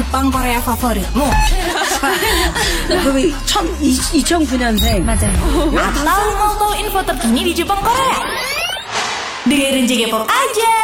Jepang Korea favoritmu? 2009년생. 맞아요. Atau mau tahu info terkini di Jepang Korea? Dengerin JK Pop aja.